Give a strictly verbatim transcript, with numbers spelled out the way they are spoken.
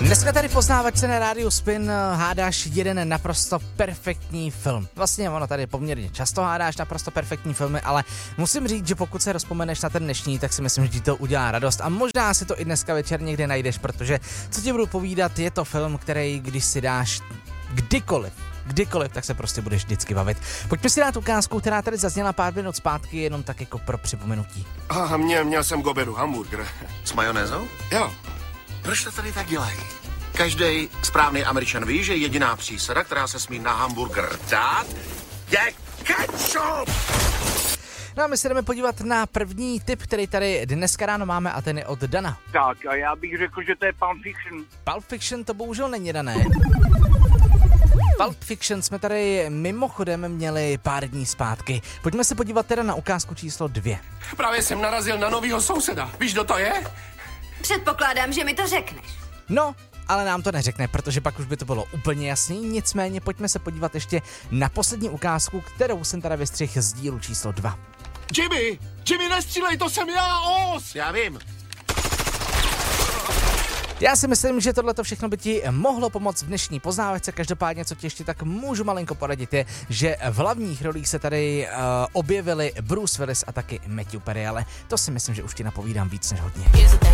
Dneska tady poznávačce na rádiu Spin hádáš jeden naprosto perfektní film. Vlastně ono tady poměrně často hádáš naprosto perfektní filmy, ale musím říct, že pokud se rozpomeneš na ten dnešní, tak si myslím, že ti to udělá radost a možná si to i dneska večer někde najdeš, protože co ti budu povídat, je to film, který když si dáš kdykoliv, kdykoliv, tak se prostě budeš vždycky bavit. Pojďme si dát ukázku, která tady zazněla pár minut zpátky, jenom tak jako pro připomenutí. Aha, měl, měl jsem k obědu hamburger. S majonézou? Jo. Proč to tady tak dělají? Každý správný Američan ví, že jediná přísada, která se smí na hamburger dát, je ketchup! No a my se jdeme podívat na první tip, který tady dneska ráno máme a ten je od Dana. Tak a já bych řekl, že to je Pulp Fiction. Pulp Fiction to bohužel není, Dané. Pulp Fiction jsme tady mimochodem měli pár dní zpátky. Pojďme se podívat teda na ukázku číslo dvě. Právě jsem narazil na novýho souseda. Víš, kdo to je? Předpokládám, že mi to řekneš. No, ale nám to neřekne, protože pak už by to bylo úplně jasný. Nicméně pojďme se podívat ještě na poslední ukázku, kterou jsem teda vystřihl z dílu číslo dva. Jimmy! Jimmy, nestřílej, to jsem já, os! Já vím. Já si myslím, že tohle všechno by ti mohlo pomoct v dnešní poznávačce. Každopádně, co ti ještě tak můžu malinko poradit, je, že v hlavních rolích se tady uh, objevili Bruce Willis a taky Matthew Perry, ale to si myslím, že už ti napovídám víc než hodně.